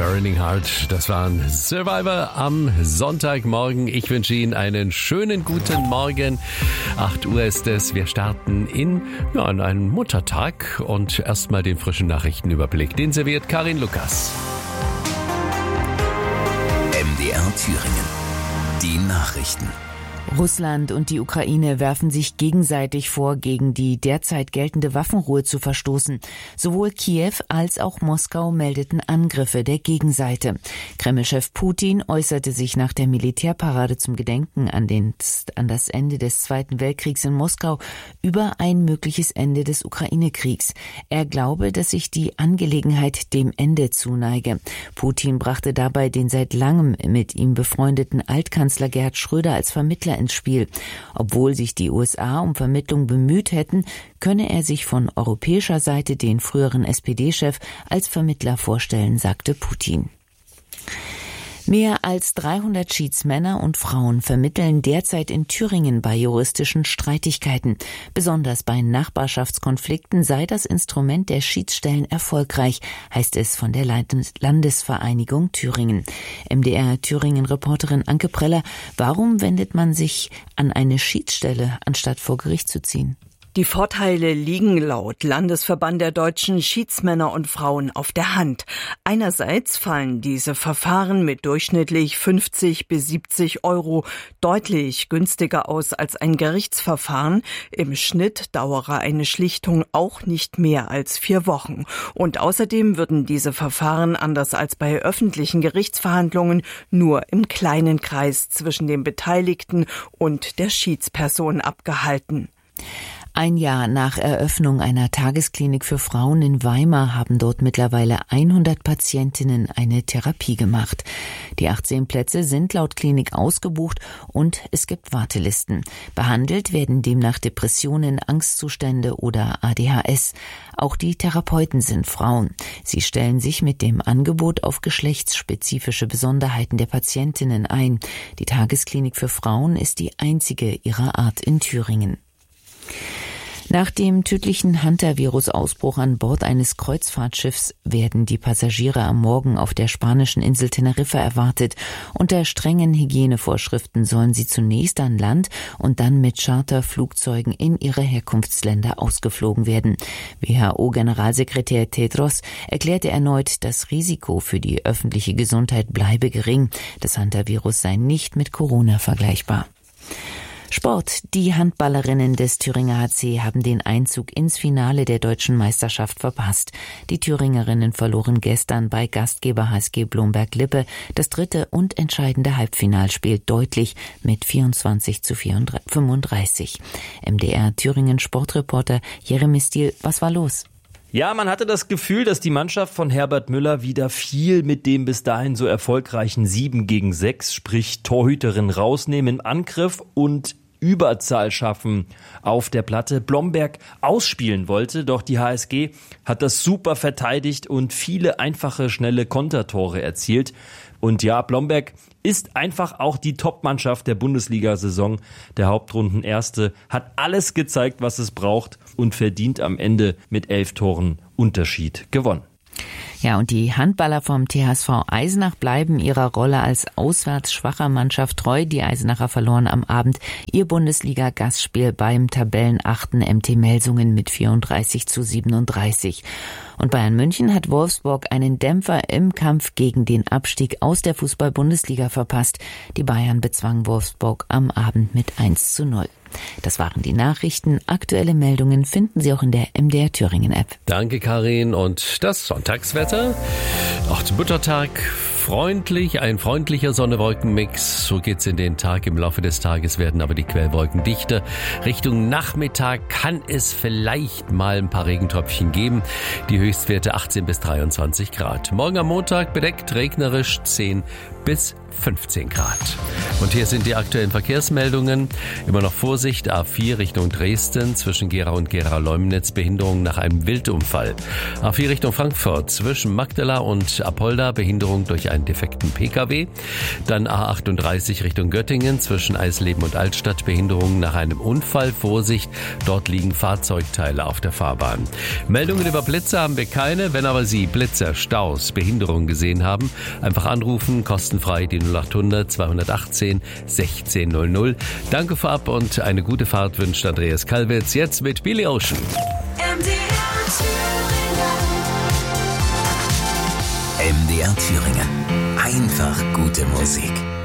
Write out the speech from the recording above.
Burning Heart, das waren Survivor am Sonntagmorgen. Ich wünsche Ihnen einen schönen guten Morgen. 8 Uhr ist es. Wir starten in einen Muttertag und erstmal den frischen Nachrichtenüberblick. Den serviert Karin Lukas. MDR Thüringen. Die Nachrichten. Russland und die Ukraine werfen sich gegenseitig vor, gegen die derzeit geltende Waffenruhe zu verstoßen. Sowohl Kiew als auch Moskau meldeten Angriffe der Gegenseite. Kremlchef Putin äußerte sich nach der Militärparade zum Gedenken an das Ende des Zweiten Weltkriegs in Moskau über ein mögliches Ende des Ukraine-Kriegs. Er glaube, dass sich die Angelegenheit dem Ende zuneige. Putin brachte dabei den seit langem mit ihm befreundeten Altkanzler Gerhard Schröder als Vermittler ins Spiel. Obwohl sich die USA um Vermittlung bemüht hätten, könne er sich von europäischer Seite den früheren SPD-Chef als Vermittler vorstellen, sagte Putin. Mehr als 300 Schiedsmänner und Frauen vermitteln derzeit in Thüringen bei juristischen Streitigkeiten. Besonders bei Nachbarschaftskonflikten sei das Instrument der Schiedsstellen erfolgreich, heißt es von der Landesvereinigung Thüringen. MDR Thüringen-Reporterin Anke Preller, warum wendet man sich an eine Schiedsstelle, anstatt vor Gericht zu ziehen? Die Vorteile liegen laut Landesverband der deutschen Schiedsmänner und Frauen auf der Hand. Einerseits fallen diese Verfahren mit durchschnittlich 50 bis 70 Euro deutlich günstiger aus als ein Gerichtsverfahren. Im Schnitt dauere eine Schlichtung auch nicht mehr als 4 Wochen. Und außerdem würden diese Verfahren, anders als bei öffentlichen Gerichtsverhandlungen, nur im kleinen Kreis zwischen den Beteiligten und der Schiedsperson abgehalten. Ein Jahr nach Eröffnung einer Tagesklinik für Frauen in Weimar haben dort mittlerweile 100 Patientinnen eine Therapie gemacht. Die 18 Plätze sind laut Klinik ausgebucht und es gibt Wartelisten. Behandelt werden demnach Depressionen, Angstzustände oder ADHS. Auch die Therapeuten sind Frauen. Sie stellen sich mit dem Angebot auf geschlechtsspezifische Besonderheiten der Patientinnen ein. Die Tagesklinik für Frauen ist die einzige ihrer Art in Thüringen. Nach dem tödlichen Hantavirus-Ausbruch an Bord eines Kreuzfahrtschiffs werden die Passagiere am Morgen auf der spanischen Insel Teneriffa erwartet. Unter strengen Hygienevorschriften sollen sie zunächst an Land und dann mit Charterflugzeugen in ihre Herkunftsländer ausgeflogen werden. WHO-Generalsekretär Tedros erklärte erneut, das Risiko für die öffentliche Gesundheit bleibe gering. Das Hantavirus sei nicht mit Corona vergleichbar. Sport. Die Handballerinnen des Thüringer HC haben den Einzug ins Finale der deutschen Meisterschaft verpasst. Die Thüringerinnen verloren gestern bei Gastgeber HSG Blomberg-Lippe das 3. und entscheidende Halbfinalspiel deutlich mit 24:35. MDR Thüringen Sportreporter Jeremy Stiel, was war los? Ja, man hatte das Gefühl, dass die Mannschaft von Herbert Müller wieder viel mit dem bis dahin so erfolgreichen 7-6, sprich Torhüterin rausnehmen im Angriff und Überzahl schaffen auf der Platte. Blomberg ausspielen wollte, doch die HSG hat das super verteidigt und viele einfache, schnelle Kontertore erzielt. Und ja, Blomberg ist einfach auch die Top-Mannschaft der Bundesliga-Saison. Der Hauptrundenerste hat alles gezeigt, was es braucht und verdient am Ende mit 11 Toren Unterschied gewonnen. Ja, und die Handballer vom THSV Eisenach bleiben ihrer Rolle als auswärts schwacher Mannschaft treu. Die Eisenacher verloren am Abend ihr Bundesliga-Gastspiel beim Tabellenachten MT Melsungen mit 34:37. Und Bayern München hat Wolfsburg einen Dämpfer im Kampf gegen den Abstieg aus der Fußball-Bundesliga verpasst. Die Bayern bezwangen Wolfsburg am Abend mit 1:0. Das waren die Nachrichten. Aktuelle Meldungen finden Sie auch in der MDR Thüringen App. Danke, Karin. Und das Sonntagswetter? Auch zum Muttertag freundlich, ein freundlicher Sonne-Wolken-Mix. So geht's in den Tag. Im Laufe des Tages werden aber die Quellwolken dichter. Richtung Nachmittag kann es vielleicht mal ein paar Regentröpfchen geben. Die Höchstwerte 18 bis 23 Grad. Morgen am Montag bedeckt, regnerisch 10 bis 15 Grad. Und hier sind die aktuellen Verkehrsmeldungen. Immer noch Vorsicht, A4 Richtung Dresden, zwischen Gera und Gera-Leumnitz, Behinderung nach einem Wildunfall. A4 Richtung Frankfurt, zwischen Magdala und Apolda, Behinderung durch einen defekten Pkw. Dann A38 Richtung Göttingen, zwischen Eisleben und Altstadt, Behinderung nach einem Unfall. Vorsicht, dort liegen Fahrzeugteile auf der Fahrbahn. Meldungen über Blitze haben wir keine. Wenn aber Sie Blitze, Staus, Behinderungen gesehen haben, einfach anrufen, kostenfrei die 0800 218 1600. Danke vorab und eine gute Fahrt wünscht Andreas Kalwitz. Jetzt mit Billy Ocean. MDR Thüringen. Einfach gute Musik.